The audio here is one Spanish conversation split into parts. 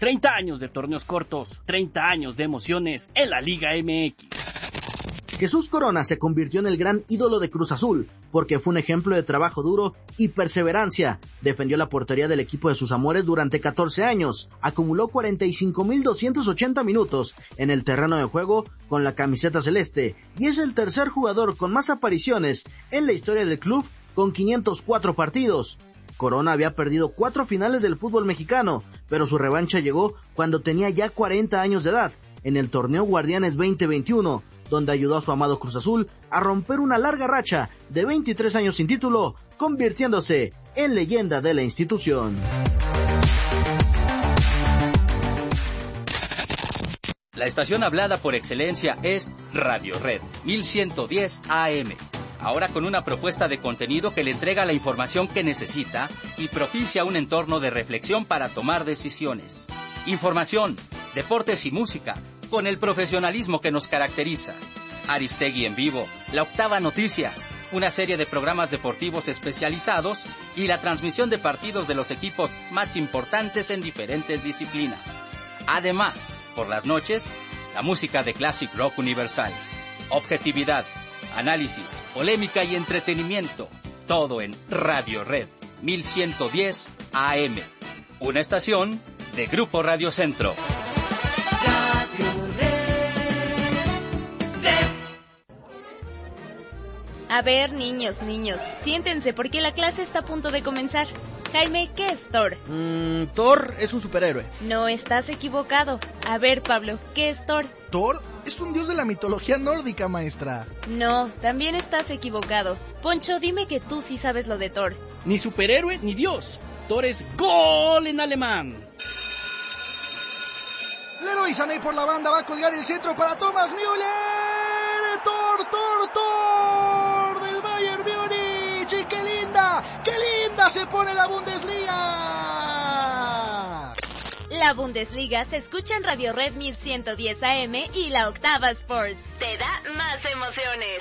30 años de torneos cortos, 30 años de emociones en la Liga MX. Jesús Corona se convirtió en el gran ídolo de Cruz Azul, porque fue un ejemplo de trabajo duro y perseverancia. Defendió la portería del equipo de sus amores durante 14 años, acumuló 45,280 minutos en el terreno de juego con la camiseta celeste, y es el tercer jugador con más apariciones en la historia del club con 504 partidos. Corona había perdido 4 finales del fútbol mexicano, pero su revancha llegó cuando tenía ya 40 años de edad, en el torneo Guardianes 2021, donde ayudó a su amado Cruz Azul a romper una larga racha de 23 años sin título, convirtiéndose en leyenda de la institución. La estación hablada por excelencia es Radio Red 1110 AM. Ahora con una propuesta de contenido que le entrega la información que necesita y propicia un entorno de reflexión para tomar decisiones. Información, deportes y música, con el profesionalismo que nos caracteriza. Aristegui en vivo, La Octava Noticias, una serie de programas deportivos especializados y la transmisión de partidos de los equipos más importantes en diferentes disciplinas. Además, por las noches, la música de Classic Rock Universal. Objetividad, análisis, polémica y entretenimiento. Todo en Radio Red 1110 AM. Una estación de Grupo Radio Centro. A ver, niños, siéntense porque la clase está a punto de comenzar. Jaime, ¿qué es Thor? Thor es un superhéroe. No, estás equivocado. A ver, Pablo, ¿qué es Thor? Thor es un dios de la mitología nórdica, maestra. No, también estás equivocado. Poncho, dime que tú sí sabes lo de Thor. Ni superhéroe ni dios. Thor es gol en alemán. Leroy Sané por la banda va a colgar el centro para Thomas Müller. Thor del Bayern Múnich. Y qué linda se pone la Bundesliga. La Bundesliga se escucha en Radio Red 1110 AM y La Octava Sports. Te da más emociones.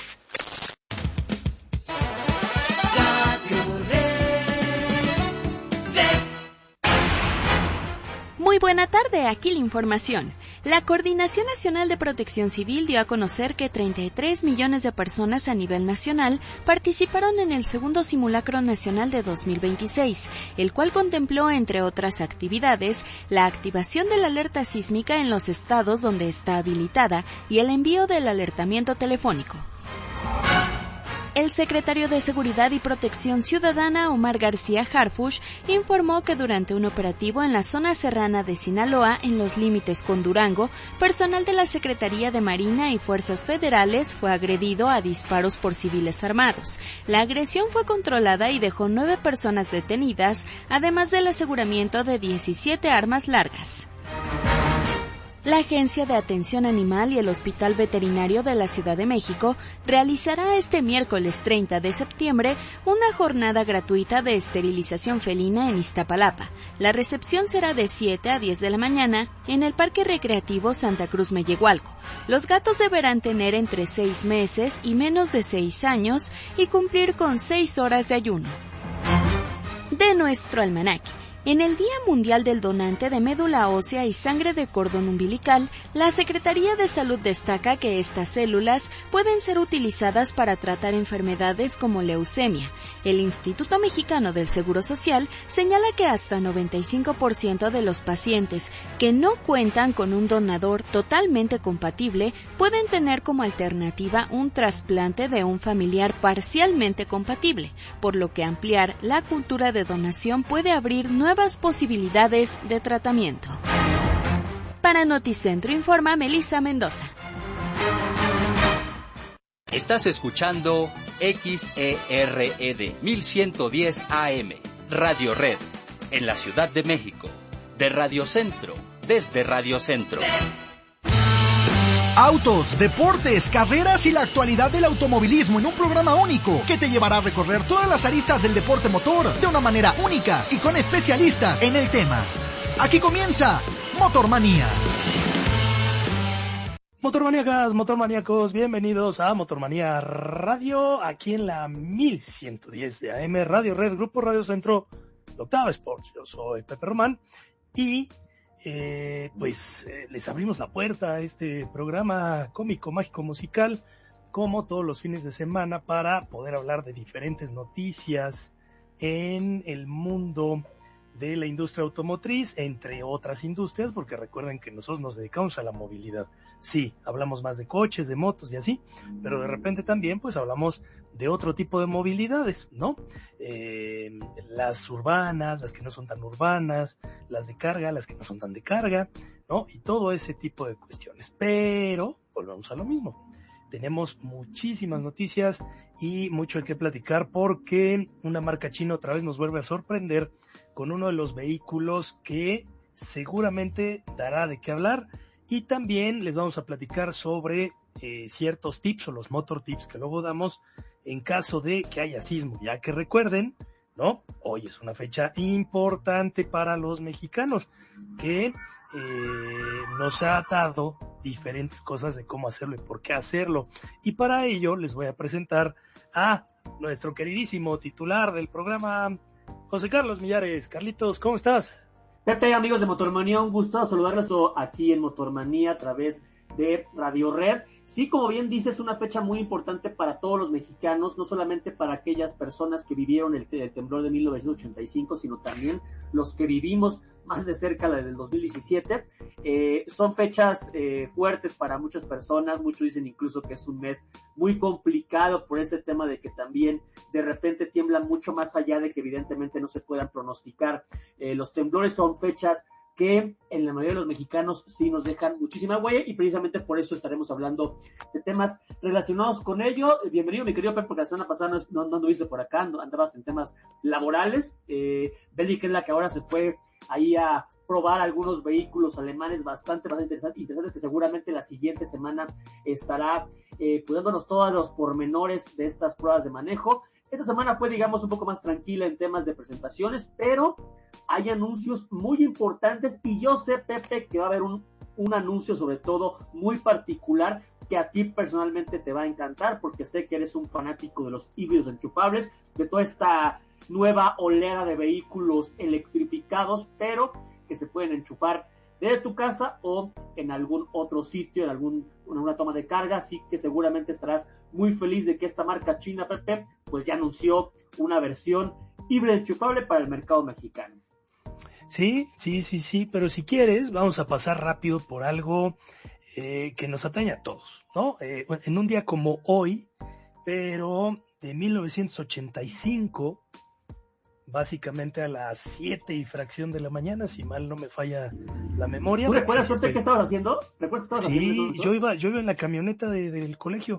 Muy buena tarde, aquí la información. La Coordinación Nacional de Protección Civil dio a conocer que 33 millones de personas a nivel nacional participaron en el segundo simulacro nacional de 2026, el cual contempló, entre otras actividades, la activación de la alerta sísmica en los estados donde está habilitada y el envío del alertamiento telefónico. El secretario de Seguridad y Protección Ciudadana, Omar García Harfuch, informó que durante un operativo en la zona serrana de Sinaloa, en los límites con Durango, personal de la Secretaría de Marina y Fuerzas Federales fue agredido a disparos por civiles armados. La agresión fue controlada y dejó 9 personas detenidas, además del aseguramiento de 17 armas largas. La Agencia de Atención Animal y el Hospital Veterinario de la Ciudad de México realizará este miércoles 30 de septiembre una jornada gratuita de esterilización felina en Iztapalapa. La recepción será de 7 a 10 de la mañana en el Parque Recreativo Santa Cruz Mellehualco. Los gatos deberán tener entre 6 meses y menos de 6 años y cumplir con 6 horas de ayuno. De nuestro almanaque. En el Día Mundial del Donante de Médula Ósea y Sangre de Cordón Umbilical, la Secretaría de Salud destaca que estas células pueden ser utilizadas para tratar enfermedades como leucemia. El Instituto Mexicano del Seguro Social señala que hasta 95% de los pacientes que no cuentan con un donador totalmente compatible pueden tener como alternativa un trasplante de un familiar parcialmente compatible, por lo que ampliar la cultura de donación puede abrir nuevas posibilidades de tratamiento. Para Noticentro informa Melissa Mendoza. Estás escuchando XERED 1110 AM, Radio Red, en la Ciudad de México, de Radio Centro, desde Radio Centro. Autos, deportes, carreras y la actualidad del automovilismo en un programa único que te llevará a recorrer todas las aristas del deporte motor de una manera única y con especialistas en el tema. Aquí comienza Motormanía. Motormaníacas, motormaníacos, bienvenidos a Motormanía Radio, aquí en la 1110 de AM, Radio Red, Grupo Radio Centro, Octava Sports. Yo soy Pepe Román y les abrimos la puerta a este programa cómico, mágico, musical, como todos los fines de semana, para poder hablar de diferentes noticias en el mundo de la industria automotriz, entre otras industrias, porque recuerden que nosotros nos dedicamos a la movilidad. Sí, hablamos más de coches, de motos y así, pero de repente también pues hablamos de otro tipo de movilidades, ¿no? Las urbanas, las que no son tan urbanas, las de carga, las que no son tan de carga, ¿no? Y todo ese tipo de cuestiones. Pero volvemos a lo mismo. Tenemos muchísimas noticias y mucho de qué platicar, porque una marca china otra vez nos vuelve a sorprender con uno de los vehículos que seguramente dará de qué hablar, y también les vamos a platicar sobre ciertos tips o los motor tips que luego damos en caso de que haya sismo, ya que recuerden, ¿no? Hoy es una fecha importante para los mexicanos que nos ha dado diferentes cosas de cómo hacerlo y por qué hacerlo. Y para ello les voy a presentar a nuestro queridísimo titular del programa, José Carlos Millares. Carlitos, ¿cómo estás? Pepe, amigos de Motormanía, un gusto saludarlos aquí en Motormanía a través de Radio Red. Sí, como bien dices, es una fecha muy importante para todos los mexicanos, no solamente para aquellas personas que vivieron el temblor de 1985, sino también los que vivimos más de cerca la del 2017. Son fechas fuertes para muchas personas, muchos dicen incluso que es un mes muy complicado por ese tema de que también de repente tiemblan mucho más allá de que evidentemente no se puedan pronosticar. Los temblores son fechas que en la mayoría de los mexicanos sí nos dejan muchísima huella, y precisamente por eso estaremos hablando de temas relacionados con ello. Bienvenido, mi querido Pepe, porque la semana pasada no anduviste por acá, andabas en temas laborales. Beli, que es la que ahora se fue ahí a probar algunos vehículos alemanes bastante interesantes, que seguramente la siguiente semana estará dándonos todos los pormenores de estas pruebas de manejo. Esta semana fue, digamos, un poco más tranquila en temas de presentaciones, pero hay anuncios muy importantes, y yo sé, Pepe, que va a haber un anuncio sobre todo muy particular que a ti personalmente te va a encantar, porque sé que eres un fanático de los híbridos enchufables, de toda esta nueva oleada de vehículos electrificados, pero que se pueden enchufar desde tu casa o en algún otro sitio, en una toma de carga. Así que seguramente estarás muy feliz de que esta marca china, Pepe, pues ya anunció una versión híbrida enchufable para el mercado mexicano. Sí, pero si quieres vamos a pasar rápido por algo que nos atañe a todos, ¿no? En un día como hoy, pero de 1985, básicamente a las 7 y fracción de la mañana, si mal no me falla la memoria. ¿Tú recuerdas qué estabas haciendo? Sí, yo iba en la camioneta del colegio.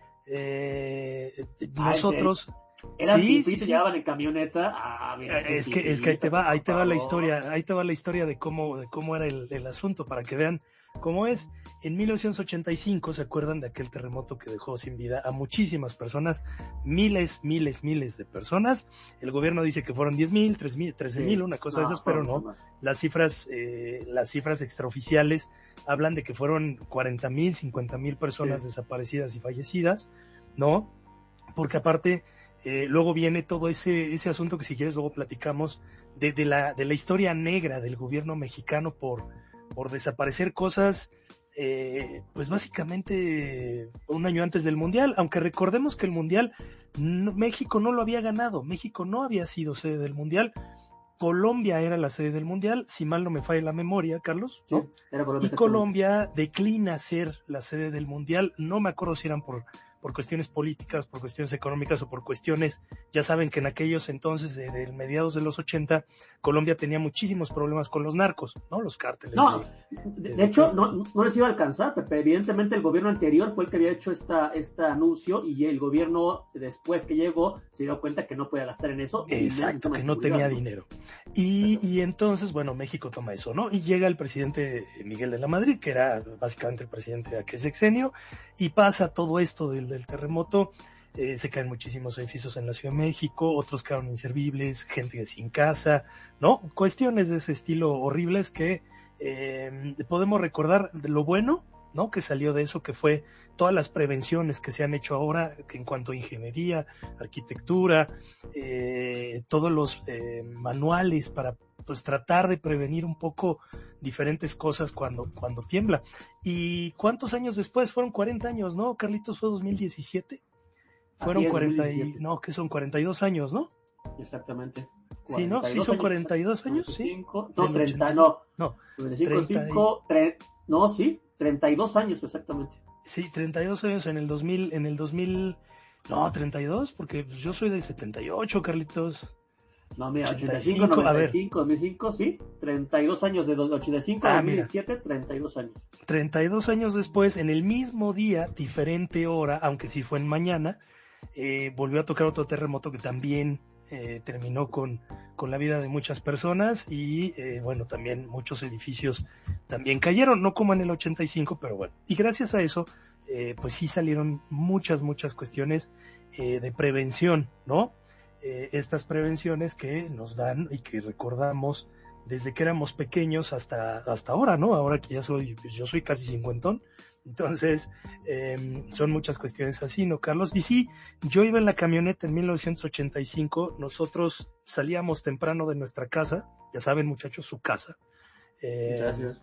Nosotros... Eran te llevaban en camioneta. Es que ahí te va la historia de cómo era el asunto, para que vean cómo es. En 1985, ¿se acuerdan de aquel terremoto que dejó sin vida a muchísimas personas? Miles de personas. El gobierno dice que fueron 10,000, 13,000, una cosa de esas, pero no. Las cifras extraoficiales hablan de que fueron 40,000, 50,000 personas desaparecidas y fallecidas, ¿no? Porque aparte, luego viene todo ese asunto que, si quieres, luego platicamos de la historia negra del gobierno mexicano por desaparecer cosas, pues básicamente un año antes del Mundial, aunque recordemos que el Mundial México no lo había ganado, México no había sido sede del Mundial, Colombia era la sede del Mundial, si mal no me falla la memoria, Carlos, ¿no? Sí, era Colombia, y Colombia declina ser la sede del Mundial. No me acuerdo si eran por cuestiones políticas, por cuestiones económicas o por cuestiones, ya saben que en aquellos entonces, de mediados de los 80, Colombia tenía muchísimos problemas con los narcos, ¿no? Los cárteles. No, de hecho, no les iba a alcanzar, Pepe. Evidentemente el gobierno anterior fue el que había hecho este anuncio, y el gobierno después que llegó se dio cuenta que no podía gastar en eso. Exacto, que no tenía dinero. Y entonces, bueno, México toma eso, ¿no? Y llega el presidente Miguel de la Madrid, que era básicamente el presidente de aquel sexenio, y pasa todo esto del terremoto. Se caen muchísimos edificios en la Ciudad de México, otros quedaron inservibles, gente sin casa, ¿no? Cuestiones de ese estilo horribles que podemos recordar de lo bueno, ¿no? Que salió de eso, que fue todas las prevenciones que se han hecho ahora, que en cuanto a ingeniería, arquitectura, todos los manuales para pues tratar de prevenir un poco diferentes cosas cuando tiembla. ¿Y cuántos años después? Fueron 40 años, ¿no? Carlitos, fue 2017. Fueron 40 y, no, que son 42 años, ¿no? Exactamente. Sí, ¿no? Sí, son 42 años, 95, sí. No, 30, no. No. 95, 32 años exactamente. Sí, 32 años en el 2000, no, 32, porque pues, yo soy de 78, Carlitos. No, mira, 85, 95, 2005, sí, 32 años de 85 a 2017, 32 años. 32 años después, en el mismo día, diferente hora, aunque sí fue en mañana, volvió a tocar otro terremoto que también terminó con la vida de muchas personas y bueno, también muchos edificios también cayeron, no como en el 85, pero bueno. Y gracias a eso, pues sí salieron muchas cuestiones de prevención, ¿no? Estas prevenciones que nos dan y que recordamos desde que éramos pequeños hasta ahora, ¿no? Ahora que yo soy casi cincuentón, entonces son muchas cuestiones así, ¿no, Carlos? Y sí, yo iba en la camioneta en 1985, nosotros salíamos temprano de nuestra casa, ya saben muchachos, su casa. Gracias.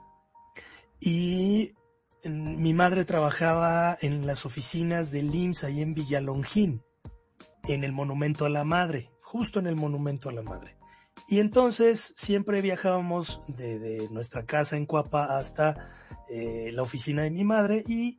Y mi madre trabajaba en las oficinas del IMSS ahí en Villalongín, en el Monumento a la Madre, justo en el Monumento a la Madre. Y entonces siempre viajábamos de nuestra casa en Cuapa hasta la oficina de mi madre, y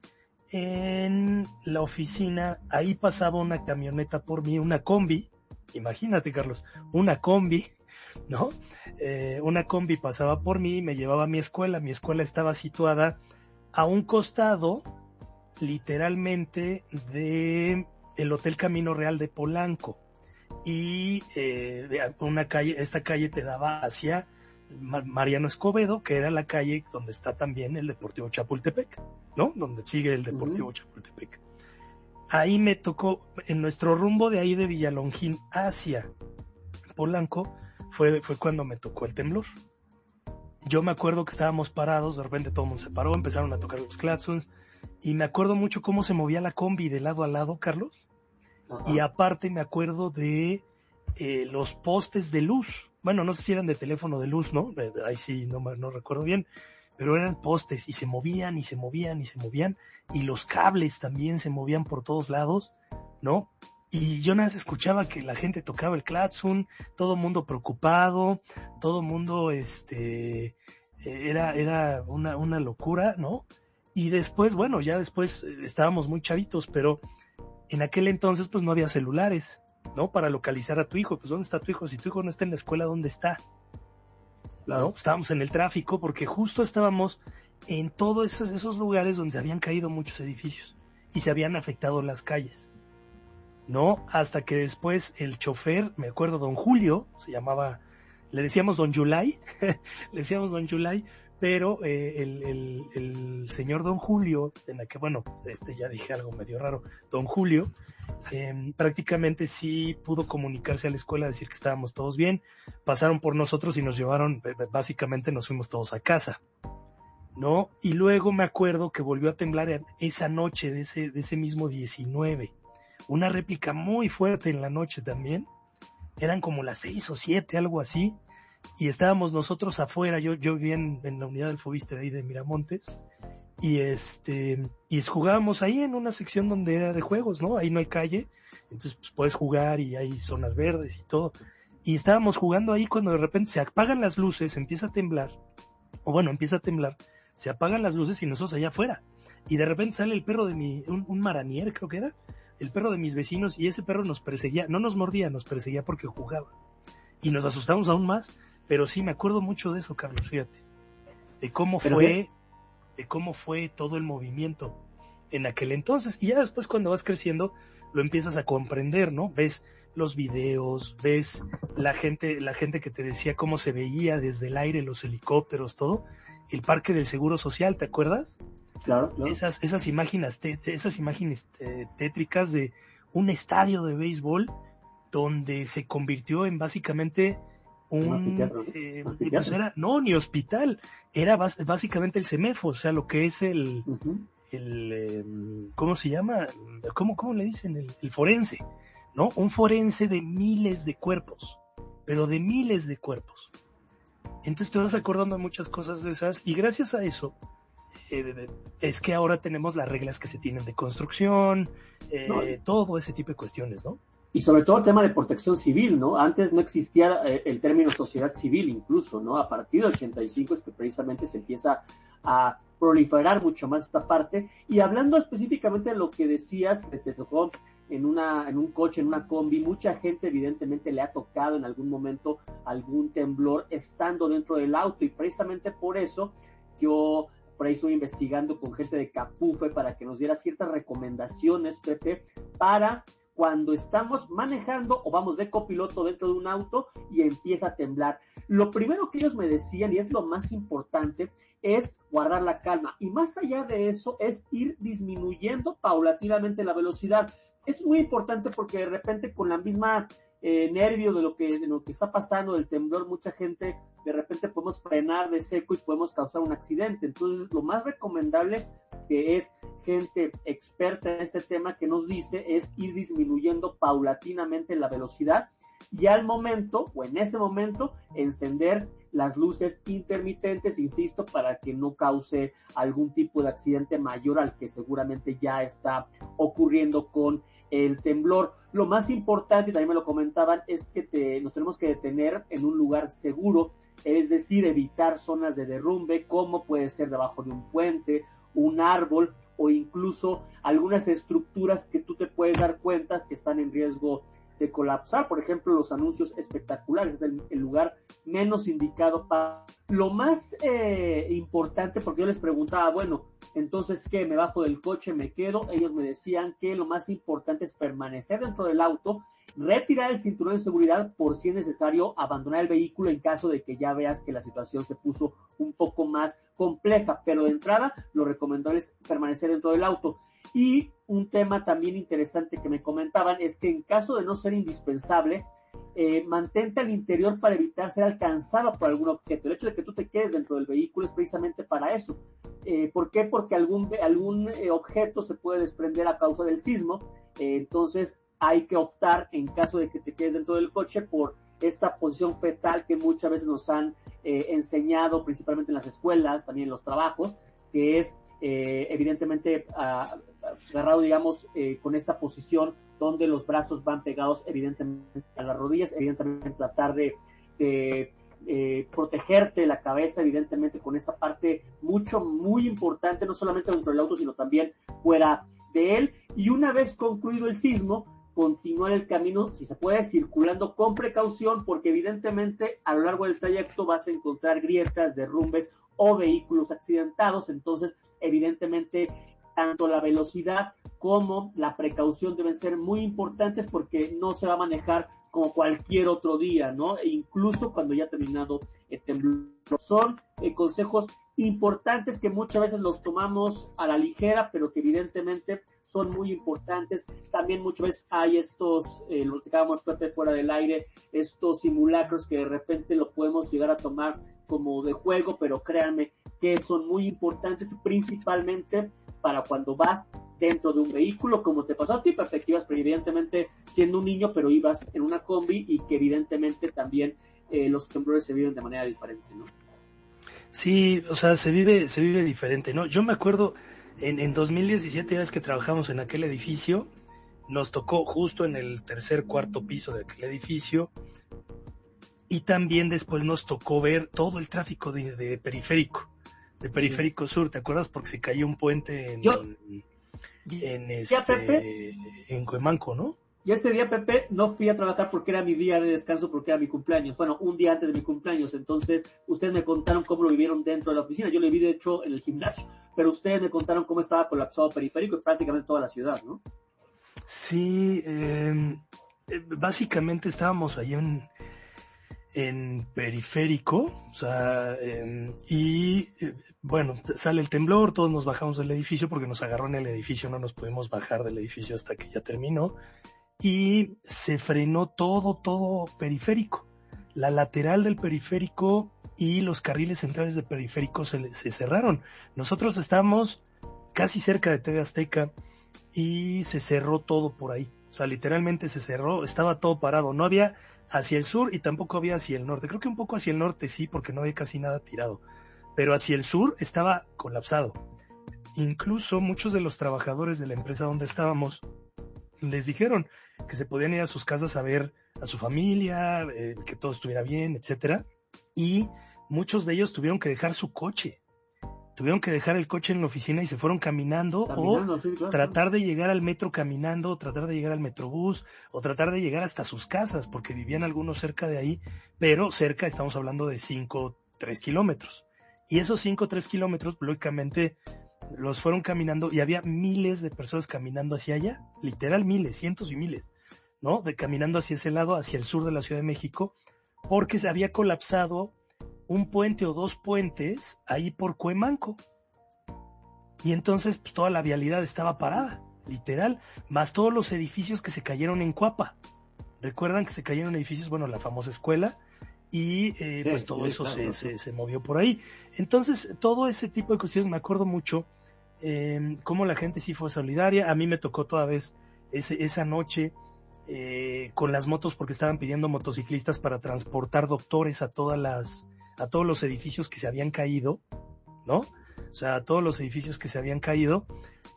en la oficina ahí pasaba una camioneta por mí, una combi, imagínate Carlos, una combi, ¿no? Una combi pasaba por mí y me llevaba a mi escuela estaba situada a un costado, literalmente, de el Hotel Camino Real de Polanco, y esta calle te daba hacia Mariano Escobedo, que era la calle donde está también el Deportivo Chapultepec, ¿no? Donde sigue el Deportivo Chapultepec. Ahí me tocó, en nuestro rumbo de ahí de Villalongín hacia Polanco, fue cuando me tocó el temblor. Yo me acuerdo que estábamos parados, de repente todo el mundo se paró, empezaron a tocar los claxons, y me acuerdo mucho cómo se movía la combi de lado a lado, Carlos. Ajá. Y aparte me acuerdo de los postes de luz. Bueno, no sé si eran de teléfono de luz, ¿no? Ahí sí, no recuerdo bien. Pero eran postes y se movían, y los cables también se movían por todos lados, ¿no? Y yo nada más escuchaba que la gente tocaba el claxon, todo el mundo preocupado, todo el mundo, era una locura, ¿no? Y después, bueno, ya después estábamos muy chavitos, pero en aquel entonces pues no había celulares, ¿no? Para localizar a tu hijo. Pues ¿dónde está tu hijo? Si tu hijo no está en la escuela, ¿dónde está? Claro. ¿No? Estábamos en el tráfico porque justo estábamos en todos esos lugares donde se habían caído muchos edificios y se habían afectado las calles, ¿no? Hasta que después el chofer, me acuerdo, don Julio, se llamaba, le decíamos don Yulay, pero el señor don Julio, en la que, bueno, ya dije algo medio raro, don Julio, prácticamente sí pudo comunicarse a la escuela, decir que estábamos todos bien, pasaron por nosotros y nos llevaron, básicamente nos fuimos todos a casa, ¿no? Y luego me acuerdo que volvió a temblar esa noche de ese mismo 19, una réplica muy fuerte en la noche también, eran como las 6 o 7, algo así, y estábamos nosotros afuera, yo vivía en la unidad del Fobiste de ahí de Miramontes, y jugábamos ahí en una sección donde era de juegos, ¿no? Ahí no hay calle, entonces pues puedes jugar y hay zonas verdes y todo, y estábamos jugando ahí cuando de repente se apagan las luces, empieza a temblar, se apagan las luces y nosotros allá afuera, y de repente sale el perro de un maranier, creo que era, el perro de mis vecinos, y ese perro nos perseguía, no nos mordía, nos perseguía porque jugaba, y nos asustamos aún más. Pero sí, me acuerdo mucho de eso, Carlos, fíjate, de cómo fue todo el movimiento en aquel entonces, y ya después cuando vas creciendo lo empiezas a comprender, ¿no? Ves los videos, ves la gente que te decía cómo se veía desde el aire, los helicópteros, todo, el Parque del Seguro Social, ¿te acuerdas? Claro. Esas imágenes tétricas de un estadio de béisbol donde se convirtió en básicamente pues era, no, ni hospital, era básicamente el CEMEFO, o sea, lo que es ¿cómo se llama? ¿Cómo le dicen? El forense, ¿no? Un forense de miles de cuerpos, pero de miles de cuerpos, Entonces te vas acordando de muchas cosas de esas y gracias a eso es que ahora tenemos las reglas que se tienen de construcción, todo ese tipo de cuestiones, ¿no? Y sobre todo el tema de protección civil, ¿no? Antes no existía el término sociedad civil incluso, ¿no? A partir del 85 es que precisamente se empieza a proliferar mucho más esta parte. Y hablando específicamente de lo que decías, que te tocó en un coche, en una combi, mucha gente evidentemente le ha tocado en algún momento algún temblor estando dentro del auto, y precisamente por eso yo por ahí estoy investigando con gente de Capufe para que nos diera ciertas recomendaciones, Pepe, para cuando estamos manejando o vamos de copiloto dentro de un auto y empieza a temblar. Lo primero que ellos me decían, y es lo más importante, es guardar la calma. Y más allá de eso, es ir disminuyendo paulatinamente la velocidad. Esto es muy importante porque de repente con la misma nervio de lo que está pasando, del temblor, mucha gente de repente podemos frenar de seco y podemos causar un accidente. Entonces, lo más recomendable, que es gente experta en este tema que nos dice, es ir disminuyendo paulatinamente la velocidad y al momento, o en ese momento, encender las luces intermitentes, insisto, para que no cause algún tipo de accidente mayor al que seguramente ya está ocurriendo con el temblor. Lo más importante, y también me lo comentaban, es que nos tenemos que detener en un lugar seguro, es decir, evitar zonas de derrumbe, como puede ser debajo de un puente, un árbol o incluso algunas estructuras que tú te puedes dar cuenta que están en riesgo de colapsar. Por ejemplo, los anuncios espectaculares es el lugar menos indicado para... Lo más importante, porque yo les preguntaba, bueno, entonces, ¿qué? ¿Me bajo del coche? ¿Me quedo? Ellos me decían que lo más importante es permanecer dentro del auto, retirar el cinturón de seguridad por si es necesario abandonar el vehículo en caso de que ya veas que la situación se puso un poco más compleja, pero de entrada lo recomendable es permanecer dentro del auto. Y un tema también interesante que me comentaban es que en caso de no ser indispensable, mantente al interior para evitar ser alcanzado por algún objeto. El hecho de que tú te quedes dentro del vehículo es precisamente para eso. ¿Por qué? Porque algún objeto se puede desprender a causa del sismo, entonces hay que optar, en caso de que te quedes dentro del coche, por esta posición fetal que muchas veces nos han enseñado, principalmente en las escuelas, también en los trabajos, que es evidentemente agarrado, digamos, con esta posición donde los brazos van pegados evidentemente a las rodillas, evidentemente tratar de protegerte la cabeza, evidentemente con esa parte muy importante, no solamente dentro del auto, sino también fuera de él. Y una vez concluido el sismo, continuar el camino, si se puede, circulando con precaución, porque evidentemente a lo largo del trayecto vas a encontrar grietas, derrumbes o vehículos accidentados. Entonces, evidentemente, tanto la velocidad como la precaución deben ser muy importantes, porque no se va a manejar como cualquier otro día, ¿no? E incluso cuando ya ha terminado el temblor. Son consejos importantes que muchas veces los tomamos a la ligera, pero que evidentemente son muy importantes. También muchas veces hay estos, lo que acabamos Pepe fuera del aire, estos simulacros que de repente lo podemos llegar a tomar como de juego, pero créanme que son muy importantes, principalmente para cuando vas dentro de un vehículo, como te pasó a ti, Pepe, que ibas evidentemente siendo un niño, pero ibas en una combi, y que evidentemente también los temblores se viven de manera diferente, ¿no? Sí, o sea, se vive diferente, ¿no? Yo me acuerdo en 2017, ya ves que trabajamos en aquel edificio, nos tocó justo en el cuarto piso de aquel edificio, y también después nos tocó ver todo el tráfico de periférico, de Periférico Sur, ¿te acuerdas? Porque se cayó un puente en Cuemanco, ¿no? Y ese día, Pepe, no fui a trabajar porque era mi día de descanso, porque era mi cumpleaños. Bueno, un día antes de mi cumpleaños. Entonces, ustedes me contaron cómo lo vivieron dentro de la oficina. Yo lo vi, de hecho, en el gimnasio. Pero ustedes me contaron cómo estaba colapsado Periférico y prácticamente toda la ciudad, ¿no? Sí, básicamente estábamos ahí en Periférico, o sea, bueno, sale el temblor, todos nos bajamos del edificio porque nos agarró en el edificio, no nos pudimos bajar del edificio hasta que ya terminó, y se frenó todo Periférico. La lateral del Periférico y los carriles centrales de Periférico se cerraron. Nosotros estábamos casi cerca de TV Azteca y se cerró todo por ahí. O sea, literalmente se cerró, estaba todo parado. No había hacia el sur y tampoco había hacia el norte. Creo que un poco hacia el norte sí, porque no había casi nada tirado. Pero hacia el sur estaba colapsado. Incluso muchos de los trabajadores de la empresa donde estábamos les dijeron que se podían ir a sus casas a ver a su familia, que todo estuviera bien, etcétera. Y muchos de ellos tuvieron que dejar su coche. Tuvieron que dejar el coche en la oficina y se fueron caminando sí, claro. Tratar de llegar al metro caminando, o tratar de llegar al metrobús, o tratar de llegar hasta sus casas, porque vivían algunos cerca de ahí, pero cerca estamos hablando de 3 kilómetros. Y esos 3 kilómetros, lógicamente, los fueron caminando y había miles de personas caminando hacia allá, literal miles, cientos y miles, ¿no? Caminando hacia ese lado, hacia el sur de la Ciudad de México, porque se había colapsado un puente o 2 puentes ahí por Cuemanco. Y entonces pues, toda la vialidad estaba parada, literal, más todos los edificios que se cayeron en Cuapa. ¿Recuerdan que se cayeron edificios? Bueno, la famosa escuela, y pues todo eso claro, se movió por ahí. Entonces, todo ese tipo de cuestiones, me acuerdo mucho cómo la gente sí fue solidaria. A mí me tocó toda vez esa noche con las motos, porque estaban pidiendo motociclistas para transportar doctores a todos los edificios que se habían caído, ¿no? O sea, a todos los edificios que se habían caído,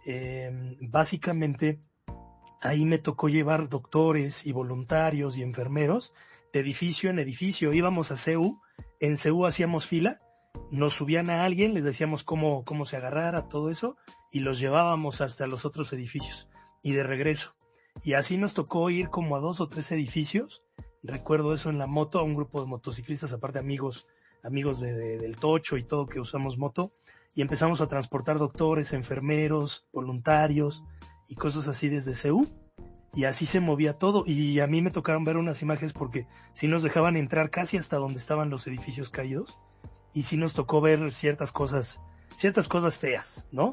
básicamente ahí me tocó llevar doctores y voluntarios y enfermeros de edificio en edificio. Íbamos a CEU, en CEU hacíamos fila, nos subían a alguien, les decíamos cómo se agarrara, todo eso, y los llevábamos hasta los otros edificios, y de regreso. Y así nos tocó ir como a 2 o 3 edificios, recuerdo eso en la moto, a un grupo de motociclistas, aparte amigos del Tocho y todo que usamos moto, y empezamos a transportar doctores, enfermeros, voluntarios y cosas así desde CEU, y así se movía todo. Y a mí me tocaron ver unas imágenes porque sí nos dejaban entrar casi hasta donde estaban los edificios caídos, y sí nos tocó ver ciertas cosas feas, ¿no?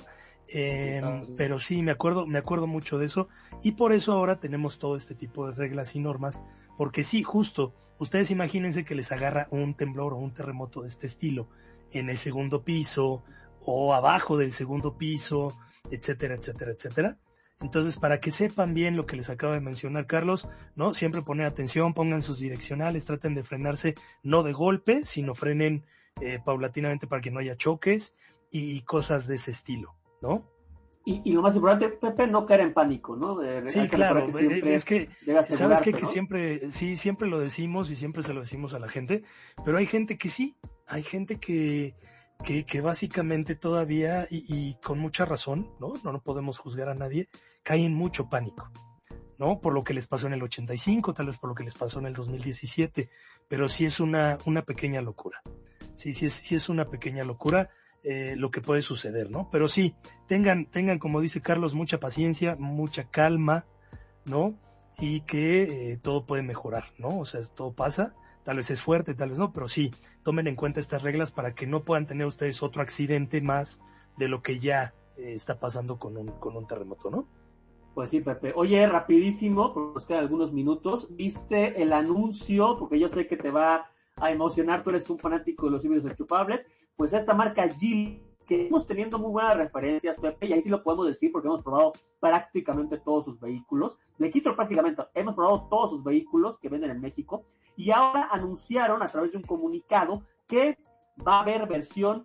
Pero sí, me acuerdo mucho de eso, y por eso ahora tenemos todo este tipo de reglas y normas, porque sí, justo, ustedes imagínense que les agarra un temblor o un terremoto de este estilo en el segundo piso o abajo del segundo piso, etcétera, etcétera, etcétera. Entonces, para que sepan bien lo que les acabo de mencionar, Carlos, ¿no? Siempre poner atención, pongan sus direccionales, traten de frenarse, no de golpe, sino frenen paulatinamente para que no haya choques y cosas de ese estilo, ¿no? Y lo más importante, Pepe, no caer en pánico, ¿no? Sí, claro, es que, ¿sabes qué? ¿no? Que siempre lo decimos y siempre se lo decimos a la gente, pero hay gente que sí, hay gente que básicamente todavía, y con mucha razón, ¿no? No podemos juzgar a nadie, cae en mucho pánico, ¿no? Por lo que les pasó en el 85, tal vez por lo que les pasó en el 2017, pero sí es una pequeña locura. Sí es una pequeña locura lo que puede suceder, ¿no? Pero sí, tengan, como dice Carlos, mucha paciencia, mucha calma, ¿no? Y que todo puede mejorar, ¿no? O sea, todo pasa, tal vez es fuerte, tal vez no, pero sí, tomen en cuenta estas reglas para que no puedan tener ustedes otro accidente más de lo que ya está pasando con un terremoto, ¿no? Pues sí, Pepe. Oye, rapidísimo, porque nos quedan algunos minutos. ¿Viste el anuncio? Porque yo sé que te va a emocionar, tú eres un fanático de los híbridos enchufables. Pues esta marca Geely, que estamos teniendo muy buenas referencias, Pepe, y ahí sí lo podemos decir porque hemos probado prácticamente todos sus vehículos. Le quito prácticamente, hemos probado todos sus vehículos que venden en México, y ahora anunciaron a través de un comunicado que va a haber versión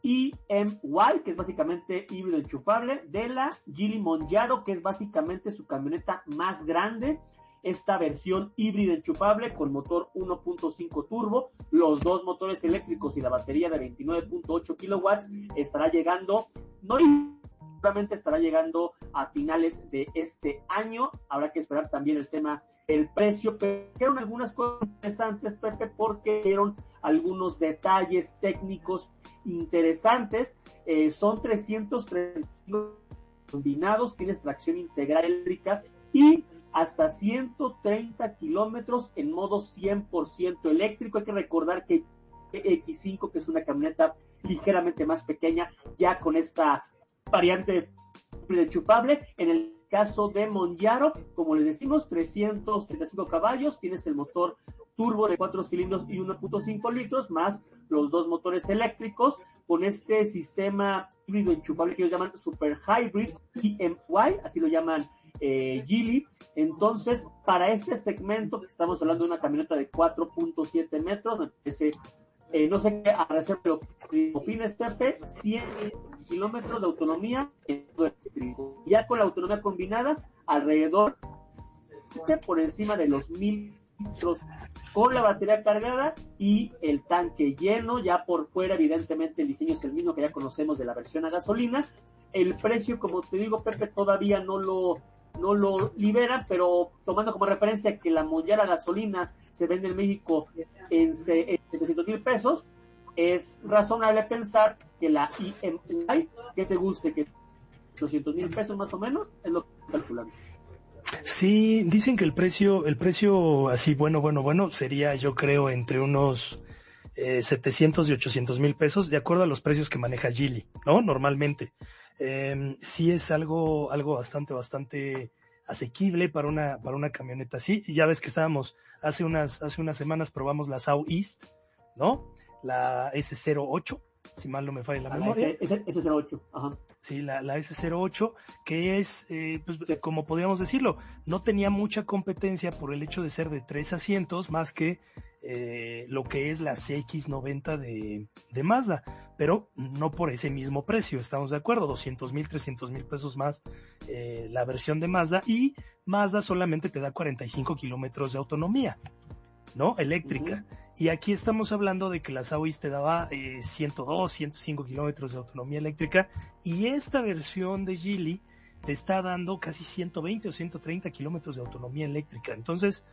EMY, que es básicamente híbrido enchufable, de la Geely Monjaro, que es básicamente su camioneta más grande. Esta versión híbrida enchufable con motor 1.5 turbo, los 2 motores eléctricos y la batería de 29.8 kilowatts estará llegando, seguramente estará llegando a finales de este año. Habrá que esperar también el precio, pero quedaron algunas cosas interesantes, Pepe, porque dieron algunos detalles técnicos interesantes. Son 330 combinados, tienes tracción integral eléctrica y hasta 130 kilómetros en modo 100% eléctrico. Hay que recordar que X5, que es una camioneta ligeramente más pequeña, ya con esta variante enchufable. En el caso de Monjaro, como les decimos, 335 caballos, tienes el motor turbo de 4 cilindros y 1.5 litros, más los 2 motores eléctricos, con este sistema híbrido enchufable que ellos llaman Super Hybrid EMY, así lo llaman Geely. Entonces, para este segmento, que estamos hablando de una camioneta de 4.7 metros, me parece, no sé qué, a reserva de lo que opines, Pepe, 100 kilómetros de autonomía eléctrico. Ya con la autonomía combinada, alrededor, por encima de los 1000 litros, con la batería cargada y el tanque lleno. Ya por fuera, evidentemente, el diseño es el mismo que ya conocemos de la versión a gasolina. El precio, como te digo, Pepe, todavía no lo libera, pero tomando como referencia que la Mondial a gasolina se vende en México en 700,000 pesos, es razonable pensar que la IMI, que te guste, que 200,000 pesos más o menos, es lo que calculamos. Sí, dicen que el precio así bueno sería, yo creo, entre unos 700 y 800,000 pesos, de acuerdo a los precios que maneja Geely, ¿no? Normalmente. Sí es algo bastante asequible para una camioneta así. Ya ves que estábamos, hace unas semanas probamos la Southeast, ¿no? La S08, si mal no me falla la memoria. S08, ajá. Sí, la S08, que es, pues, como podríamos decirlo, no tenía mucha competencia por el hecho de ser de 3 asientos, más que lo que es la CX-90 de Mazda, pero no por ese mismo precio, estamos de acuerdo, 200,000, 300,000 pesos más la versión de Mazda, y Mazda solamente te da 45 kilómetros de autonomía, ¿no? Eléctrica. Uh-huh. Y aquí estamos hablando de que la Sauis te daba 102, 105 kilómetros de autonomía eléctrica, y esta versión de Geely te está dando casi 120 o 130 kilómetros de autonomía eléctrica. Entonces,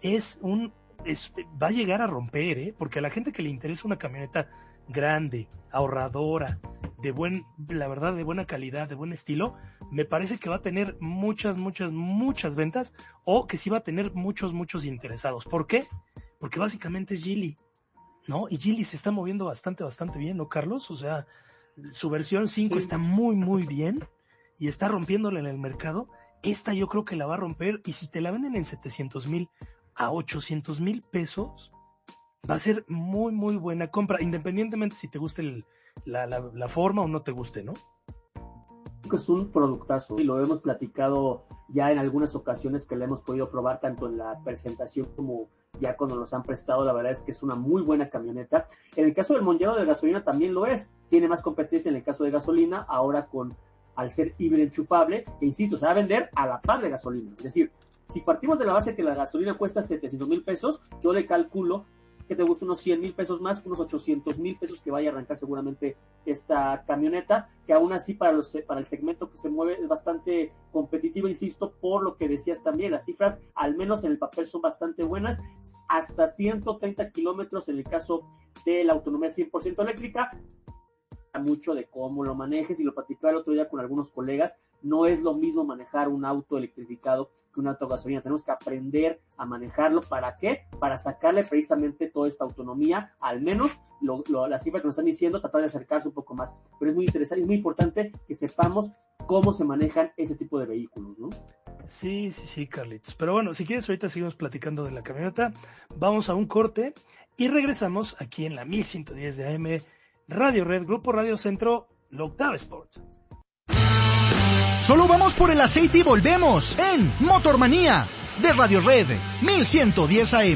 va a llegar a romper, porque a la gente que le interesa una camioneta grande, ahorradora, de buena calidad, de buen estilo, me parece que va a tener muchas ventas, o que sí va a tener muchos interesados. ¿Por qué? Porque básicamente es Geely, ¿no? Y Geely se está moviendo bastante bien, ¿no, Carlos? O sea, su versión 5 está muy bien y está rompiéndola en el mercado. Esta yo creo que la va a romper, y si te la venden en 700,000 a 800,000 pesos, va a ser muy buena compra, independientemente si te guste la forma o no te guste, ¿no? Es un productazo y lo hemos platicado ya en algunas ocasiones que le hemos podido probar tanto en la presentación como ya cuando nos han prestado. La verdad es que es una muy buena camioneta. En el caso del Mondeo de gasolina también lo es, tiene más competencia en el caso de gasolina, ahora al ser híbrido enchufable, e insisto, se va a vender a la par de gasolina. Es decir, si partimos de la base que la gasolina cuesta 700,000 pesos, yo le calculo que te gusta unos 100,000 pesos más, unos 800,000 pesos que vaya a arrancar seguramente esta camioneta, que aún así para el segmento que se mueve es bastante competitivo, insisto, por lo que decías también, las cifras, al menos en el papel, son bastante buenas, hasta 130 kilómetros en el caso de la autonomía 100% eléctrica. Mucho de cómo lo manejes, y lo platicaba el otro día con algunos colegas, no es lo mismo manejar un auto electrificado que un auto gasolina. Tenemos que aprender a manejarlo. ¿Para qué? Para sacarle precisamente toda esta autonomía, al menos la cifra que nos están diciendo, tratar de acercarse un poco más. Pero es muy interesante, es muy importante que sepamos cómo se manejan ese tipo de vehículos, ¿no? Sí, Carlitos. Pero bueno, si quieres, ahorita seguimos platicando de la camioneta. Vamos a un corte y regresamos aquí en la 1110 de AM, Radio Red, Grupo Radio Centro, la Octava Sports. Solo vamos por el aceite y volvemos en Motormanía de Radio Red 1110 AM.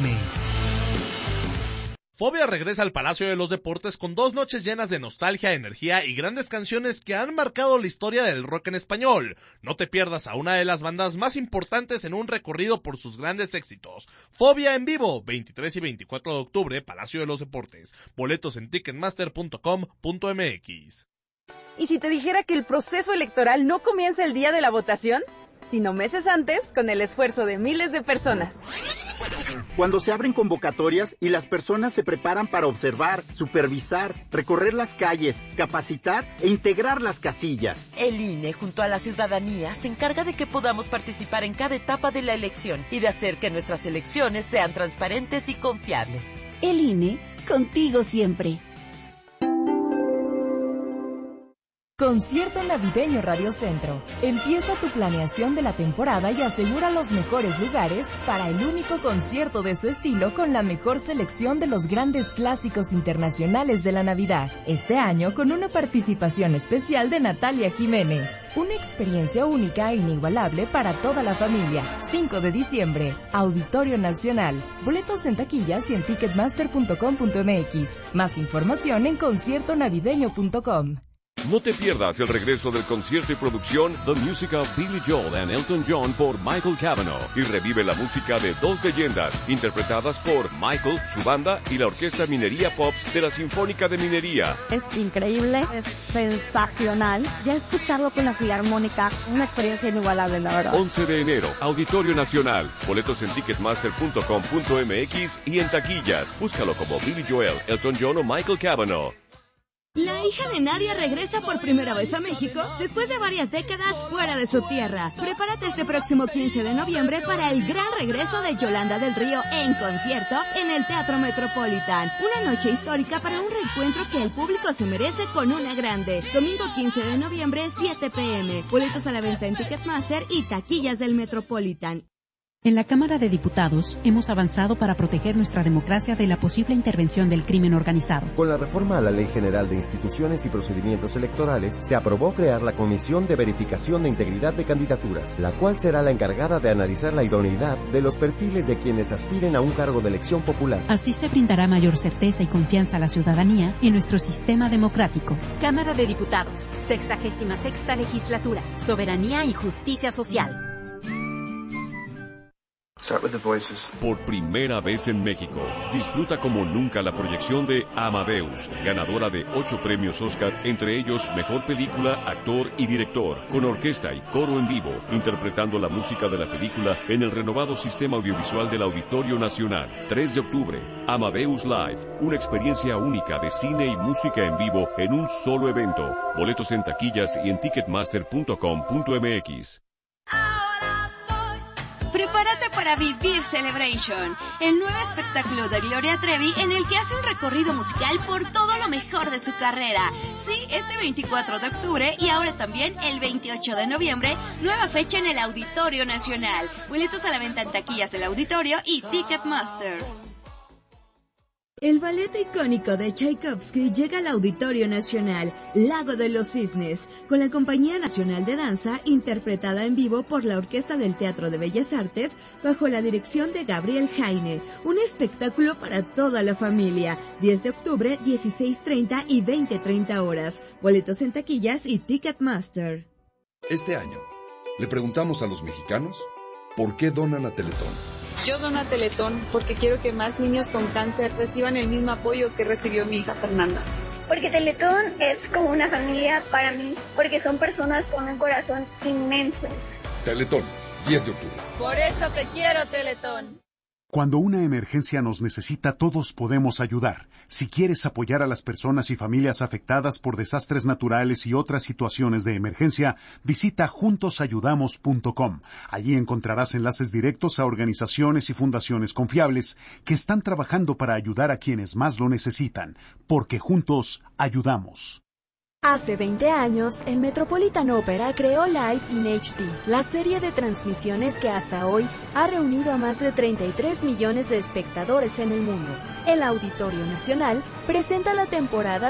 Fobia regresa al Palacio de los Deportes con 2 noches llenas de nostalgia, energía y grandes canciones que han marcado la historia del rock en español. No te pierdas a una de las bandas más importantes en un recorrido por sus grandes éxitos. Fobia en vivo, 23 y 24 de octubre, Palacio de los Deportes. Boletos en ticketmaster.com.mx. ¿Y si te dijera que el proceso electoral no comienza el día de la votación, sino meses antes, con el esfuerzo de miles de personas? Cuando se abren convocatorias y las personas se preparan para observar, supervisar, recorrer las calles, capacitar e integrar las casillas. El INE, junto a la ciudadanía, se encarga de que podamos participar en cada etapa de la elección y de hacer que nuestras elecciones sean transparentes y confiables. El INE, contigo siempre. Concierto Navideño Radio Centro. Empieza tu planeación de la temporada y asegura los mejores lugares para el único concierto de su estilo con la mejor selección de los grandes clásicos internacionales de la Navidad. Este año con una participación especial de Natalia Jiménez. Una experiencia única e inigualable para toda la familia. 5 de diciembre, Auditorio Nacional. Boletos en taquillas y en ticketmaster.com.mx. Más información en conciertonavideño.com. No te pierdas el regreso del concierto y producción The Music of Billy Joel and Elton John por Michael Cavanaugh y revive la música de dos leyendas interpretadas por Michael, su banda y la Orquesta Minería Pops de la Sinfónica de Minería. Es increíble, es sensacional. Ya escucharlo con la Filarmónica, una experiencia inigualable, la verdad. 11 de enero, Auditorio Nacional. Boletos en ticketmaster.com.mx y en taquillas. Búscalo como Billy Joel, Elton John o Michael Cavanaugh. La hija de Nadia regresa por primera vez a México después de varias décadas fuera de su tierra. Prepárate este próximo 15 de noviembre para el gran regreso de Yolanda del Río en concierto en el Teatro Metropolitan. Una noche histórica para un reencuentro que el público se merece con una grande. Domingo 15 de noviembre, 7 p.m. Boletos a la venta en Ticketmaster y taquillas del Metropolitan. En la Cámara de Diputados hemos avanzado para proteger nuestra democracia de la posible intervención del crimen organizado. Con la reforma a la Ley General de Instituciones y Procedimientos Electorales, se aprobó crear la Comisión de Verificación de Integridad de Candidaturas, la cual será la encargada de analizar la idoneidad de los perfiles de quienes aspiren a un cargo de elección popular. Así se brindará mayor certeza y confianza a la ciudadanía en nuestro sistema democrático. Cámara de Diputados, 66ª Legislatura, Soberanía y Justicia Social. Por primera vez en México, disfruta como nunca la proyección de Amadeus, ganadora de 8 premios Oscar, entre ellos Mejor Película, Actor y Director, con orquesta y coro en vivo, interpretando la música de la película en el renovado sistema audiovisual del Auditorio Nacional. 3 de octubre, Amadeus Live, una experiencia única de cine y música en vivo en un solo evento. Boletos en taquillas y en ticketmaster.com.mx. Prepárate para vivir Celebration, el nuevo espectáculo de Gloria Trevi en el que hace un recorrido musical por todo lo mejor de su carrera. Sí, este 24 de octubre y ahora también el 28 de noviembre, nueva fecha en el Auditorio Nacional. Boletos a la venta en taquillas del Auditorio y Ticketmaster. El ballet icónico de Tchaikovsky llega al Auditorio Nacional, Lago de los Cisnes, con la Compañía Nacional de Danza, interpretada en vivo por la Orquesta del Teatro de Bellas Artes, bajo la dirección de Gabriel Jaine. Un espectáculo para toda la familia. 10 de octubre, 16:30 y 20:30 horas. Boletos en taquillas y Ticketmaster. Este año, le preguntamos a los mexicanos, ¿por qué donan a Teletón? Yo dono a Teletón porque quiero que más niños con cáncer reciban el mismo apoyo que recibió mi hija Fernanda. Porque Teletón es como una familia para mí, porque son personas con un corazón inmenso. Teletón, 10 de octubre. Por eso te quiero, Teletón. Cuando una emergencia nos necesita, todos podemos ayudar. Si quieres apoyar a las personas y familias afectadas por desastres naturales y otras situaciones de emergencia, visita juntosayudamos.com. Allí encontrarás enlaces directos a organizaciones y fundaciones confiables que están trabajando para ayudar a quienes más lo necesitan, porque juntos ayudamos. Hace 20 años, el Metropolitan Opera creó Live in HD, la serie de transmisiones que hasta hoy ha reunido a más de 33 millones de espectadores en el mundo. El Auditorio Nacional presenta la temporada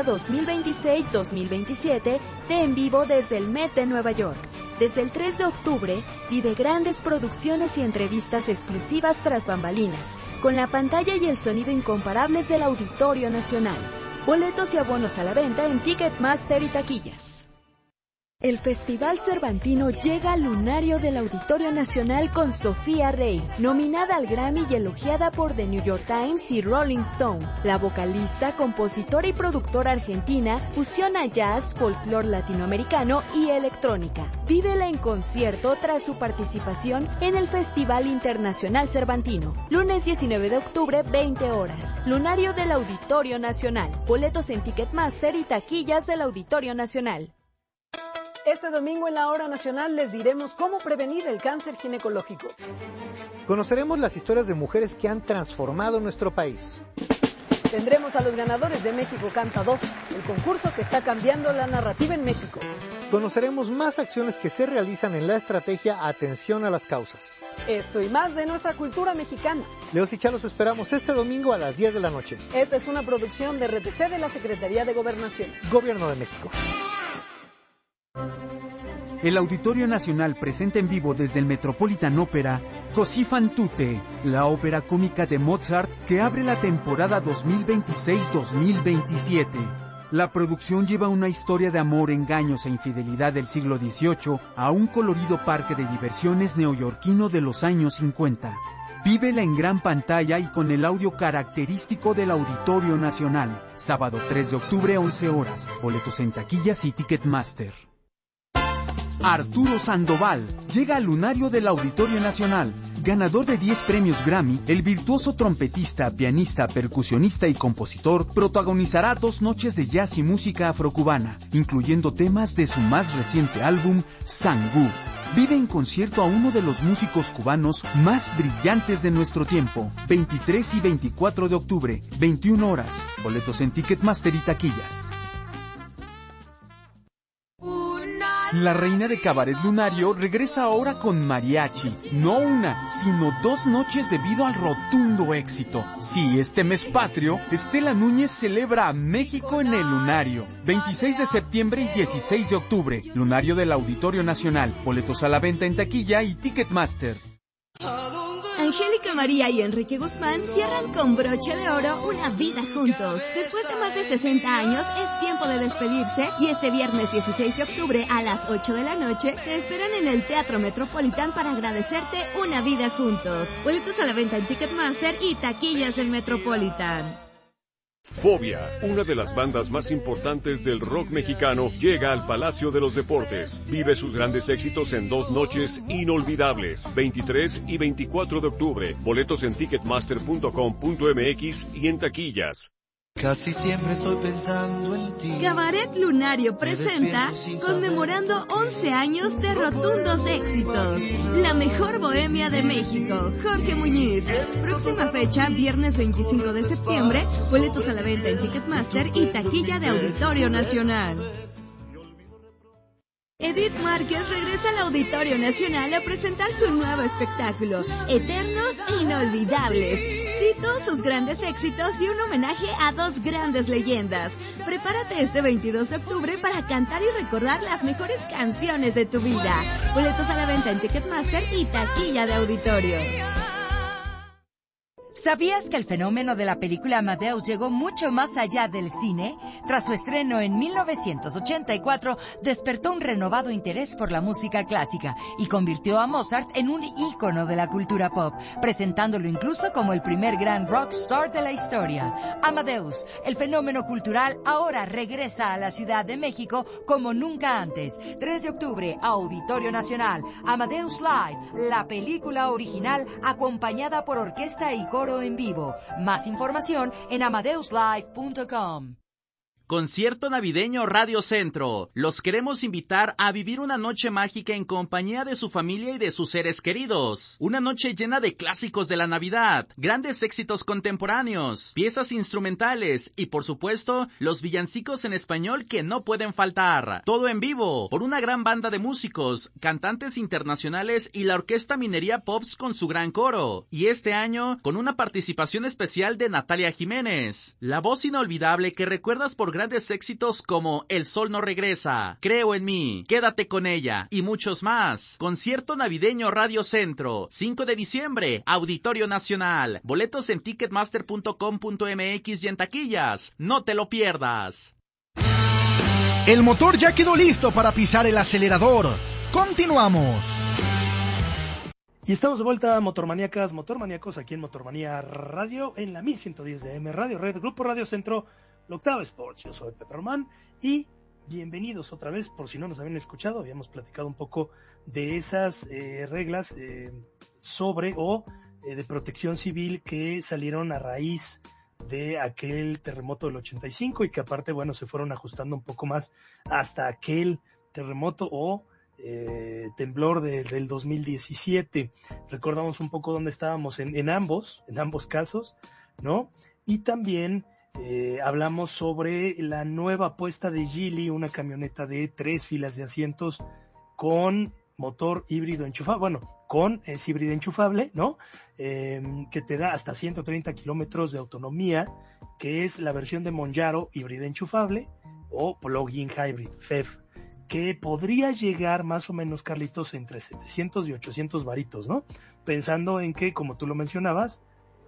2026-2027 de En Vivo desde el Met de Nueva York. Desde el 3 de octubre, vive grandes producciones y entrevistas exclusivas tras bambalinas, con la pantalla y el sonido incomparables del Auditorio Nacional. Boletos y abonos a la venta en Ticketmaster y taquillas. El Festival Cervantino llega al lunario del Auditorio Nacional con Sofía Rey, nominada al Grammy y elogiada por The New York Times y Rolling Stone. La vocalista, compositora y productora argentina fusiona jazz, folclore latinoamericano y electrónica. Vívela en concierto tras su participación en el Festival Internacional Cervantino. Lunes 19 de octubre, 20 horas. Lunario del Auditorio Nacional. Boletos en Ticketmaster y taquillas del Auditorio Nacional. Este domingo en la Hora Nacional les diremos cómo prevenir el cáncer ginecológico. Conoceremos las historias de mujeres que han transformado nuestro país. Tendremos a los ganadores de México Canta 2, el concurso que está cambiando la narrativa en México. Conoceremos más acciones que se realizan en la estrategia Atención a las Causas. Esto y más de nuestra cultura mexicana. Leos y Chá los esperamos este domingo a las 10 de la noche. Esta es una producción de RTC de la Secretaría de Gobernación. Gobierno de México. El Auditorio Nacional presenta en vivo desde el Metropolitan Opera Così fan tutte, la ópera cómica de Mozart que abre la temporada 2026-2027. La producción lleva una historia de amor, engaños e infidelidad del siglo XVIII a un colorido parque de diversiones neoyorquino de los años 50. Vívela en gran pantalla y con el audio característico del Auditorio Nacional. Sábado 3 de octubre, 11 horas. Boletos en taquillas y Ticketmaster. Arturo Sandoval llega al lunario del Auditorio Nacional. Ganador de 10 premios Grammy, el virtuoso trompetista, pianista, percusionista y compositor protagonizará 2 noches de jazz y música afrocubana, incluyendo temas de su más reciente álbum, Sangú. Vive en concierto a uno de los músicos cubanos más brillantes de nuestro tiempo. 23 y 24 de octubre, 21 horas. Boletos en Ticketmaster y taquillas. La reina de Cabaret Lunario regresa ahora con mariachi. No una, sino 2 noches debido al rotundo éxito. Sí, este mes patrio, Estela Núñez celebra a México en el Lunario. 26 de septiembre y 16 de octubre. Lunario del Auditorio Nacional. Boletos a la venta en taquilla y Ticketmaster. Angélica María y Enrique Guzmán cierran con broche de oro una vida juntos. Después de más de 60 años, es tiempo de despedirse y este viernes 16 de octubre a las 8 de la noche te esperan en el Teatro Metropolitan para agradecerte una vida juntos. Boletos a la venta en Ticketmaster y taquillas del Metropolitan. Fobia, una de las bandas más importantes del rock mexicano, llega al Palacio de los Deportes. Vive sus grandes éxitos en 2 noches inolvidables, 23 y 24 de octubre. Boletos en ticketmaster.com.mx y en taquillas. Casi siempre estoy pensando en ti. Cabaret Lunario presenta conmemorando 11 años de rotundos éxitos. La mejor bohemia de México, Jorge Muñiz. Próxima fecha, viernes 25 de septiembre. Boletos a la venta en Ticketmaster y taquilla de Auditorio Nacional. Edith Márquez regresa al Auditorio Nacional a presentar su nuevo espectáculo, Eternos e Inolvidables. Cito sus grandes éxitos y un homenaje a 2 grandes leyendas. Prepárate este 22 de octubre para cantar y recordar las mejores canciones de tu vida. Boletos a la venta en Ticketmaster y taquilla de Auditorio. ¿Sabías que el fenómeno de la película Amadeus llegó mucho más allá del cine? Tras su estreno en 1984, despertó un renovado interés por la música clásica y convirtió a Mozart en un ícono de la cultura pop, presentándolo incluso como el primer gran rockstar de la historia. Amadeus, el fenómeno cultural, ahora regresa a la Ciudad de México como nunca antes. 3 de octubre, Auditorio Nacional, Amadeus Live, la película original acompañada por orquesta y coro en vivo. Más información en amadeuslive.com. Concierto navideño Radio Centro. Los queremos invitar a vivir una noche mágica en compañía de su familia y de sus seres queridos. Una noche llena de clásicos de la Navidad, grandes éxitos contemporáneos, piezas instrumentales y, por supuesto, los villancicos en español que no pueden faltar. Todo en vivo, por una gran banda de músicos, cantantes internacionales y la Orquesta Minería Pops con su gran coro. Y este año, con una participación especial de Natalia Jiménez, la voz inolvidable que recuerdas por grandes éxitos como El Sol No Regresa, Creo en Mí, Quédate con Ella y muchos más. Concierto navideño Radio Centro, 5 de diciembre, Auditorio Nacional. Boletos en ticketmaster.com.mx y en taquillas. No te lo pierdas. El motor ya quedó listo para pisar el acelerador. Continuamos. Y estamos de vuelta, motormaníacas, motormaníacos, aquí en Motormanía Radio, en la 1110 de AM, Radio Red, Grupo Radio Centro, Octava Sports. Yo soy Pepe Román y bienvenidos otra vez. Por si no nos habían escuchado, habíamos platicado un poco de esas reglas sobre de protección civil que salieron a raíz de aquel terremoto del 85 y que aparte, bueno, se fueron ajustando un poco más hasta aquel terremoto temblor del 2017. Recordamos un poco dónde estábamos en ambos casos, ¿no? Y también hablamos sobre la nueva apuesta de Geely, una camioneta de 3 filas de asientos con motor híbrido enchufable, es híbrido enchufable, ¿no? Que te da hasta 130 kilómetros de autonomía, que es la versión de Monjaro híbrida enchufable o plug-in hybrid, FEV, que podría llegar más o menos, Carlitos, entre 700 y 800 varitos, ¿no? Pensando en que, como tú lo mencionabas,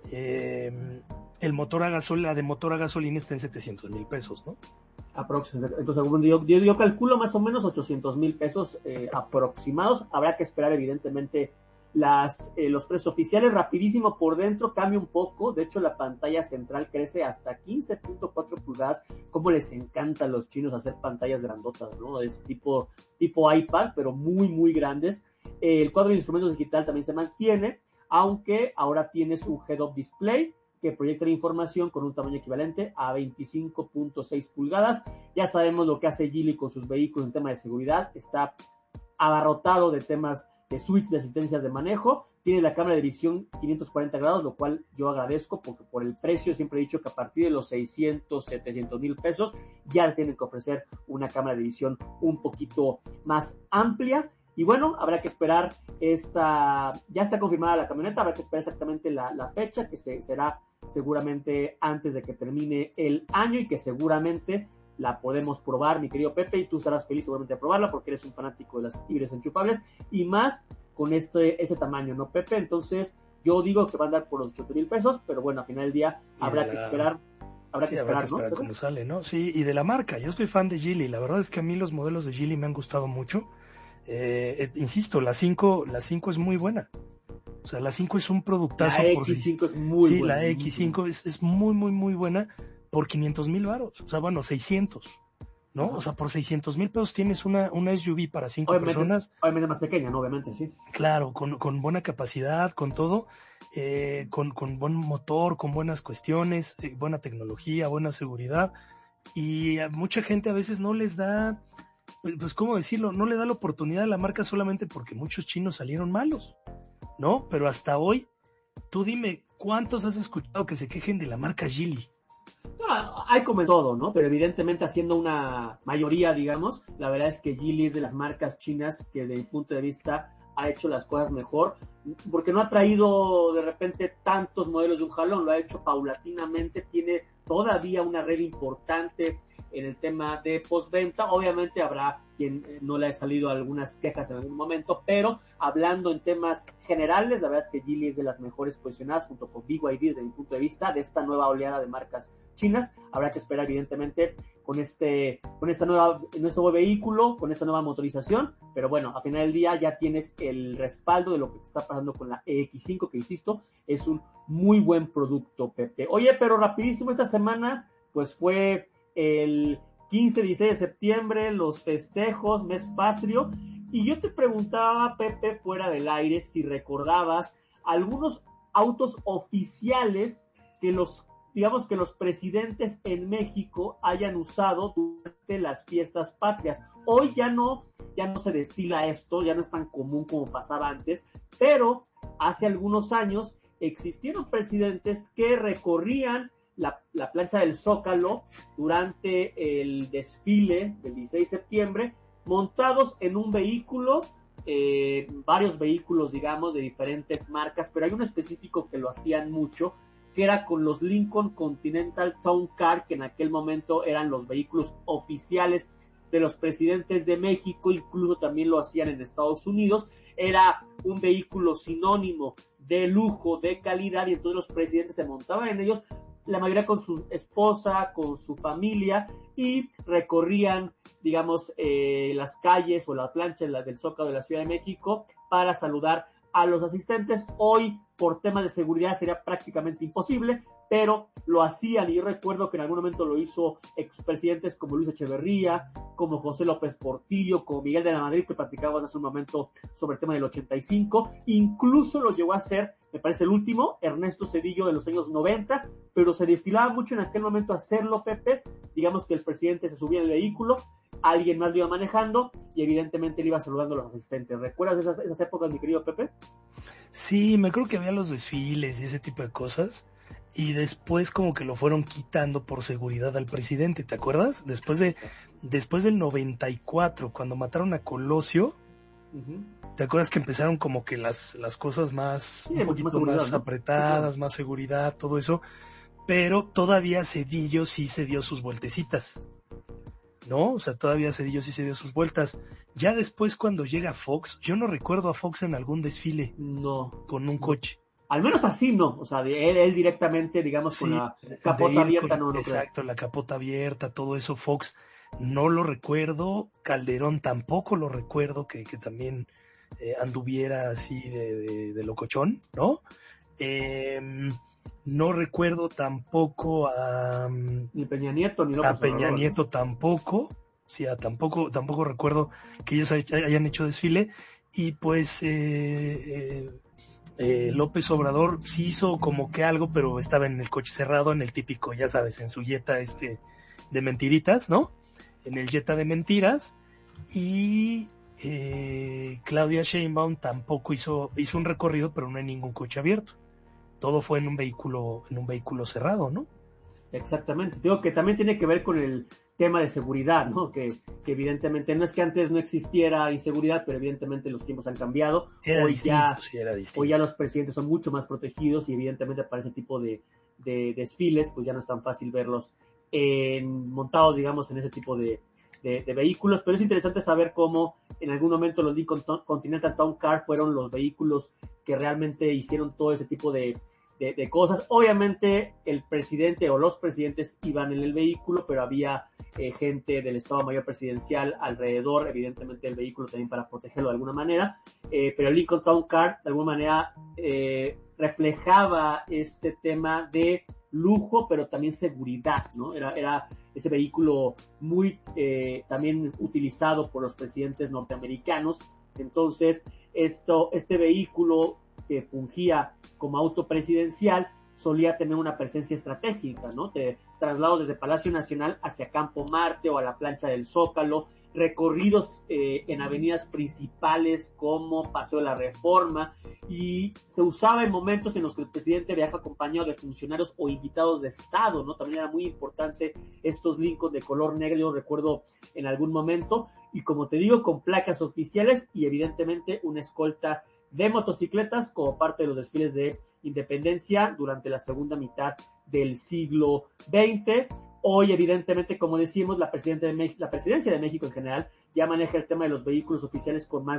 el motor a gasolina, la de motor a gasolina está en 700,000 pesos, ¿no? Aproximadamente. Entonces, yo calculo más o menos 800,000 pesos aproximados. Habrá que esperar, evidentemente, los precios oficiales. Rapidísimo por dentro, cambia un poco. De hecho, la pantalla central crece hasta 15.4 pulgadas. Como les encanta a los chinos hacer pantallas grandotas, ¿no? Es tipo iPad, pero muy, muy grandes. El cuadro de instrumentos digital también se mantiene, aunque ahora tienes un head-up display que proyecta la información con un tamaño equivalente a 25.6 pulgadas. Ya sabemos lo que hace Geely con sus vehículos en tema de seguridad. Está abarrotado de temas de suites de asistencias de manejo. Tiene la cámara de visión 540 grados, lo cual yo agradezco, porque por el precio siempre he dicho que a partir de los 600, 700,000 pesos ya tienen que ofrecer una cámara de visión un poquito más amplia. Y bueno, habrá que esperar ya está confirmada la camioneta, habrá que esperar exactamente la fecha, que será seguramente antes de que termine el año, y que seguramente la podemos probar, mi querido Pepe, y tú estarás feliz seguramente de probarla porque eres un fanático de las híbridas enchufables, y más con ese tamaño, ¿no, Pepe? Entonces, yo digo que va a andar por los 8,000 pesos, pero bueno, al final del día habrá que esperar. Habrá que esperar, ¿no? Cómo sale, ¿no? Sí, y de la marca, yo soy fan de Geely, la verdad es que a mí los modelos de Geely me han gustado mucho. Insisto, la 5 es muy buena. O sea, la 5 es un productazo. La X5 es muy buena. Sí, la X5 es muy, muy, muy buena por 500,000 varos. O sea, bueno, 600, ¿no? Ajá. O sea, por 600,000 pesos tienes una SUV para 5 personas. Obviamente más pequeña, ¿no? Obviamente, sí. Claro, con buena capacidad, con todo, con buen motor, con buenas cuestiones, buena tecnología, buena seguridad. Y a mucha gente a veces no les da, pues, ¿cómo decirlo? No le da la oportunidad a la marca solamente porque muchos chinos salieron malos, ¿no? Pero hasta hoy, tú dime, ¿cuántos has escuchado que se quejen de la marca Geely? No, hay como en todo, ¿no? Pero evidentemente, haciendo una mayoría, digamos, la verdad es que Geely es de las marcas chinas que desde mi punto de vista ha hecho las cosas mejor, porque no ha traído de repente tantos modelos de un jalón, lo ha hecho paulatinamente, tiene todavía una red importante en el tema de postventa. Obviamente habrá quien no le ha salido algunas quejas en algún momento, pero hablando en temas generales, la verdad es que Geely es de las mejores posicionadas junto con BYD desde mi punto de vista de esta nueva oleada de marcas chinas. Habrá que esperar evidentemente con este nuevo vehículo, con esta nueva motorización, pero bueno, a final del día ya tienes el respaldo de lo que te está pasando con la EX5, que insisto, es un muy buen producto, Pepe. Oye, pero rapidísimo, esta semana pues fue el 15-16 de septiembre, los festejos, mes patrio, y yo te preguntaba, Pepe, fuera del aire, si recordabas algunos autos oficiales que los presidentes en México hayan usado durante las fiestas patrias. Hoy ya no se destila esto, ya no es tan común como pasaba antes, pero hace algunos años existieron presidentes que recorrían la plancha del Zócalo durante el desfile del 16 de septiembre, montados en un vehículo, varios vehículos, digamos, de diferentes marcas, pero hay uno específico que lo hacían mucho, que era con los Lincoln Continental Town Car, que en aquel momento eran los vehículos oficiales de los presidentes de México, incluso también lo hacían en Estados Unidos. Era un vehículo sinónimo de lujo, de calidad, y entonces los presidentes se montaban en ellos, la mayoría con su esposa, con su familia, y recorrían, digamos, las calles o la plancha del Zócalo de la Ciudad de México para saludar a los asistentes. Hoy, por temas de seguridad, sería prácticamente imposible, pero lo hacían, y yo recuerdo que en algún momento lo hizo expresidentes como Luis Echeverría, como José López Portillo, como Miguel de la Madrid, que platicábamos hace un momento sobre el tema del 85, incluso lo llegó a hacer, me parece el último, Ernesto Zedillo, de los años 90, pero se destilaba mucho en aquel momento hacerlo, Pepe. Digamos que el presidente se subía en el vehículo, alguien más lo iba manejando y evidentemente le iba saludando a los asistentes. ¿Recuerdas esas épocas, mi querido Pepe? Sí, me acuerdo que había los desfiles y ese tipo de cosas. y después como que lo fueron quitando por seguridad al presidente, ¿te acuerdas? Después del 94, cuando mataron a Colosio, ¿te acuerdas que empezaron como que las cosas más, un poquito más apretadas, más seguridad, todo eso? Pero todavía Zedillo sí se dio sus vueltecitas, ¿no? O sea, todavía Zedillo sí se dio sus vueltas. Ya después cuando llega Fox, yo no recuerdo a Fox en algún desfile. No. Con un coche. Al menos así no, o sea, él directamente, digamos, sí, con la capota abierta, no exacto, creo. La capota abierta, todo eso, Fox no lo recuerdo, Calderón tampoco lo recuerdo, que también anduviera así de locochón, ¿no? No recuerdo tampoco a... Ni Peña Nieto, ni López a Peña Obrador, Nieto tampoco, sí, tampoco recuerdo que ellos hayan hecho desfile, y pues... López Obrador sí hizo como que algo, pero estaba en el coche cerrado, en el típico, ya sabes, en su Jetta de mentiritas, ¿no? En el Jetta de mentiras. Y Claudia Sheinbaum tampoco hizo un recorrido, pero no en ningún coche abierto. Todo fue en un vehículo cerrado, ¿no? Exactamente. Digo que también tiene que ver con el tema de seguridad, ¿no? Que evidentemente no es que antes no existiera inseguridad, pero evidentemente los tiempos han cambiado. Hoy ya los presidentes son mucho más protegidos y evidentemente para ese tipo de desfiles, pues ya no es tan fácil verlos montados, digamos, en ese tipo de vehículos. Pero es interesante saber cómo en algún momento los Lincoln Continental Town Car fueron los vehículos que realmente hicieron todo ese tipo de cosas. Obviamente el presidente o los presidentes iban en el vehículo, pero había gente del Estado Mayor Presidencial alrededor, evidentemente el vehículo también para protegerlo de alguna manera, pero el Lincoln Town Car de alguna manera reflejaba este tema de lujo, pero también seguridad, ¿no? Era ese vehículo muy también utilizado por los presidentes norteamericanos. Entonces este vehículo que fungía como auto presidencial solía tener una presencia estratégica, ¿no? De traslados desde Palacio Nacional hacia Campo Marte o a la plancha del Zócalo, recorridos en avenidas principales como Paseo de la Reforma, y se usaba en momentos en los que el presidente viaja acompañado de funcionarios o invitados de Estado, ¿no? También era muy importante estos Lincoln de color negro, yo recuerdo en algún momento, y como te digo, con placas oficiales y evidentemente una escolta de motocicletas como parte de los desfiles de independencia durante la segunda mitad del siglo XX. Hoy, evidentemente, como decimos, la presidencia de México en general ya maneja el tema de los vehículos oficiales con más